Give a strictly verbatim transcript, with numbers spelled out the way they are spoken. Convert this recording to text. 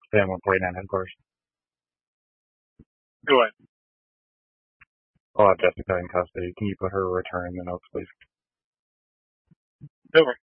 Stay on one forty-nine headquarters. Do it. I'll have Jessica in custody. Can you put her return in the notes, please? Over.